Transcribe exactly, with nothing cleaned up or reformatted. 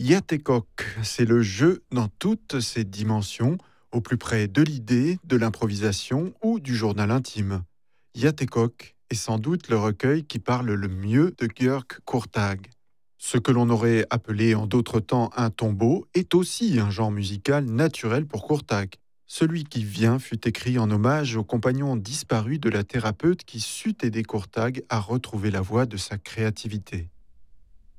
Yatekok, c'est le jeu dans toutes ses dimensions, au plus près de l'idée, de l'improvisation ou du journal intime. Yatekok est sans doute le recueil qui parle le mieux de Georg Courtag. Ce que l'on aurait appelé en d'autres temps un tombeau est aussi un genre musical naturel pour Courtag. Celui qui vient fut écrit en hommage au compagnon disparu de la thérapeute qui sut aider Courtag à retrouver la voie de sa créativité.